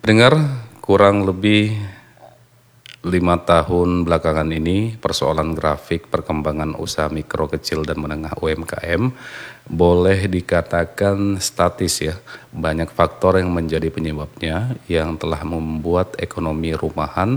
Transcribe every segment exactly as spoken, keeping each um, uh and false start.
Dengar kurang lebih lima tahun belakangan ini persoalan grafik perkembangan usaha mikro, kecil, dan menengah U M K M boleh dikatakan statis ya. Banyak faktor yang menjadi penyebabnya yang telah membuat ekonomi rumahan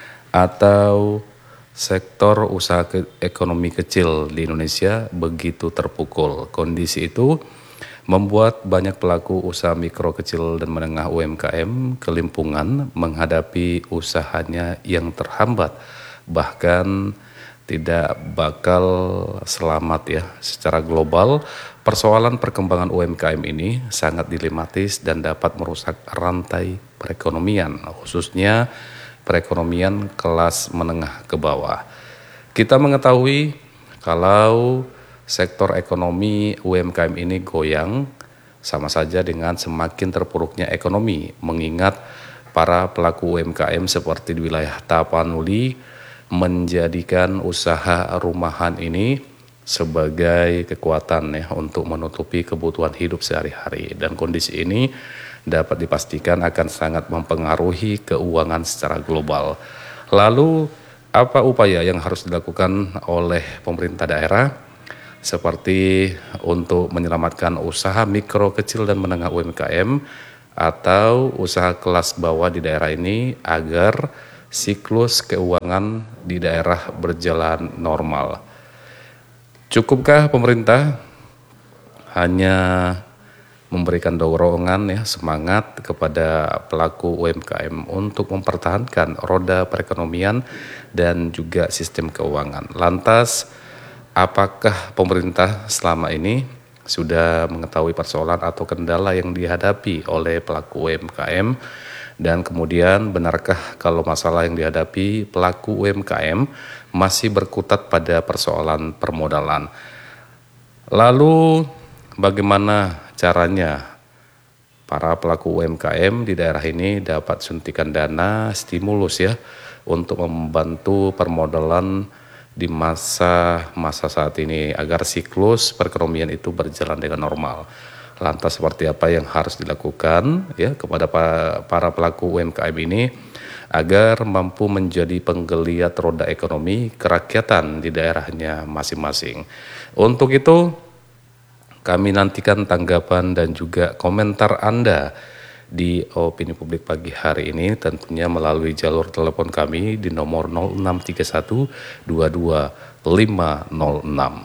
atau sektor usaha ke ekonomi kecil di Indonesia begitu terpukul. Kondisi itu membuat banyak pelaku usaha mikro, kecil, dan menengah U M K M kelimpungan menghadapi usahanya yang terhambat, bahkan tidak bakal selamat ya. Secara global, persoalan perkembangan U M K M ini sangat dilematis dan dapat merusak rantai perekonomian, khususnya perekonomian kelas menengah ke bawah. Kita mengetahui kalau sektor ekonomi U M K M ini goyang sama saja dengan semakin terpuruknya ekonomi, mengingat para pelaku U M K M seperti di wilayah Tapanuli menjadikan usaha rumahan ini sebagai kekuatan ya untuk menutupi kebutuhan hidup sehari-hari, dan kondisi ini dapat dipastikan akan sangat mempengaruhi keuangan secara global. Lalu apa upaya yang harus dilakukan oleh pemerintah daerah seperti untuk menyelamatkan usaha mikro, kecil, dan menengah U M K M atau usaha kelas bawah di daerah ini agar siklus keuangan di daerah berjalan normal? Cukupkah pemerintah hanya memberikan dorongan ya, semangat kepada pelaku U M K M untuk mempertahankan roda perekonomian dan juga sistem keuangan? Lantas, apakah pemerintah selama ini sudah mengetahui persoalan atau kendala yang dihadapi oleh pelaku U M K M? Dan kemudian benarkah kalau masalah yang dihadapi pelaku U M K M masih berkutat pada persoalan permodalan? Lalu bagaimana caranya para pelaku U M K M di daerah ini dapat suntikan dana stimulus ya untuk membantu permodalan di masa-masa saat ini agar siklus perekonomian itu berjalan dengan normal? Lantas seperti apa yang harus dilakukan ya kepada para pelaku U M K M ini agar mampu menjadi penggeliat roda ekonomi kerakyatan di daerahnya masing-masing? Untuk itu kami nantikan tanggapan dan juga komentar Anda di Opini Publik pagi hari ini, tentunya melalui jalur telepon kami di nomor nol enam tiga satu dua dua lima nol enam.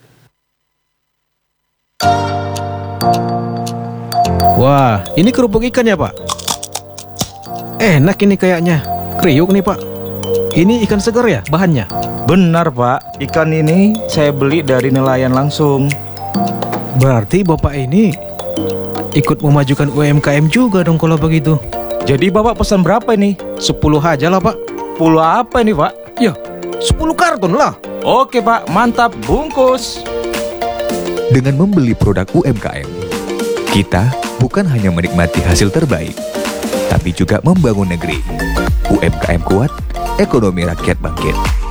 Wah, ini kerupuk ikan ya Pak? Enak ini kayaknya. Kriuk nih Pak. Ini ikan segar ya bahannya? Benar Pak, ikan ini saya beli dari nelayan langsung. Berarti Bapak ini ikut memajukan U M K M juga dong kalau begitu. Jadi Bapak pesan berapa ini? Sepuluh aja lah Pak. Sepuluh apa ini Pak? Ya, sepuluh karton lah. Oke Pak, mantap, bungkus. Dengan membeli produk U M K M, kita bukan hanya menikmati hasil terbaik, tapi juga membangun negeri. U M K M kuat, ekonomi rakyat bangkit.